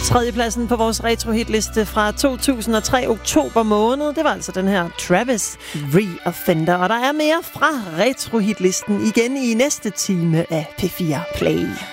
Tredjepladsen på vores retro-hitliste fra 2003 oktober måned, det var altså den her Travis Reoffender. Og der er mere fra retro-hitlisten igen i næste time af P4 Play.